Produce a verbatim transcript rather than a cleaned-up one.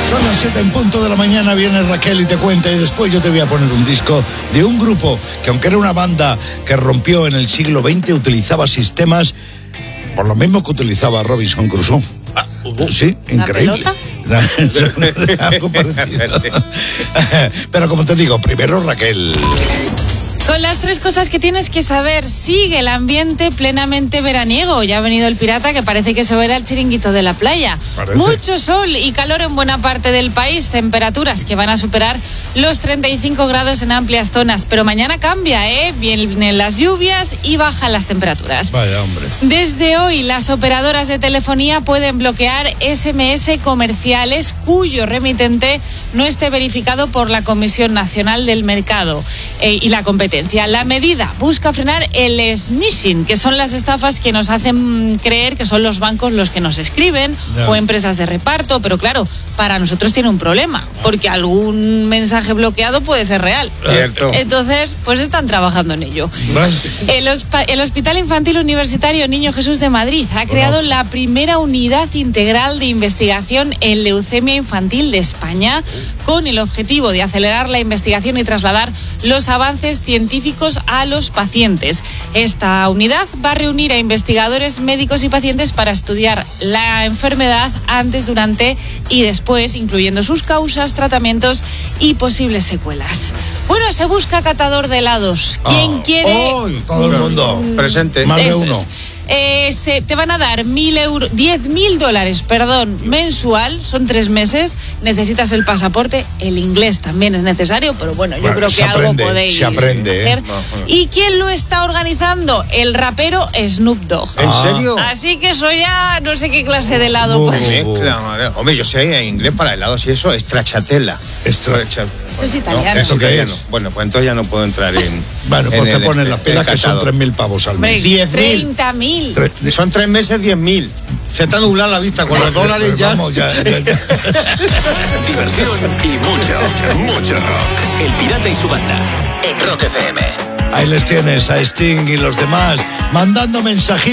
Son las siete en punto de la mañana, viene Raquel y te cuenta, y después yo te voy a poner un disco de un grupo que, aunque era una banda que rompió en el siglo veinte, utilizaba sistemas por lo mismo que utilizaba Robinson Crusoe. Ah, uh, sí, increíble. ¿La pelota? Algo parecido. Pero como te digo, primero Raquel. Con las tres cosas que tienes que saber, sigue el ambiente plenamente veraniego. Ya ha venido el pirata, que parece que se va a ir al chiringuito de la playa. Parece. Mucho sol y calor en buena parte del país, temperaturas que van a superar los treinta y cinco grados en amplias zonas. Pero mañana cambia, ¿eh? Vienen las lluvias y bajan las temperaturas. Vaya, hombre. Desde hoy, las operadoras de telefonía pueden bloquear ese eme ese comerciales cuyo remitente no esté verificado por la Comisión Nacional del Mercado eh, y la Competencia. La medida busca frenar el smishing, que son las estafas que nos hacen creer que son los bancos los que nos escriben, no. o empresas de reparto, pero claro, para nosotros tiene un problema, porque algún mensaje bloqueado puede ser real. Cierto. Entonces, pues están trabajando en ello. El, Ospa- el Hospital Infantil Universitario Niño Jesús de Madrid ha creado la primera unidad integral de investigación en leucemia infantil de España, con el objetivo de acelerar la investigación y trasladar los avances científicos científicos a los pacientes. Esta unidad va a reunir a investigadores, médicos y pacientes para estudiar la enfermedad antes, durante y después, incluyendo sus causas, tratamientos y posibles secuelas. Bueno, se busca catador de helados. ¿Quién oh, quiere? Oh, todo el mundo. Presente. Más de Eso uno. Es. Eh, se, te van a dar mil euros, diez mil dólares, perdón, mensual, son tres meses. Necesitas el pasaporte, el inglés también es necesario, pero bueno, yo bueno, creo que aprende, algo podéis se aprende, hacer. ¿eh? ¿Y quién lo está organizando? El rapero Snoop Dogg. ¿En serio? Así que eso ya no sé qué clase de helado Uh, pues. uh, uh. Hombre, yo sé en inglés para helados y eso es stracciatella. Stracciatella. Eso es italiano. No, eso ¿Qué italiano. es? Bueno, pues entonces ya no puedo entrar en. Bueno, pues en te el, pones el, las pilas, que son tres mil pavos al mes. diez mil. treinta mil. Son tres meses, diez mil. Se te ha nublado la vista con los dólares ya. Vamos, ya, ya, ya. Diversión y mucho, mucho rock. El Pirata y su banda en Rock F M. Ahí les tienes a Sting y los demás mandando mensajitos.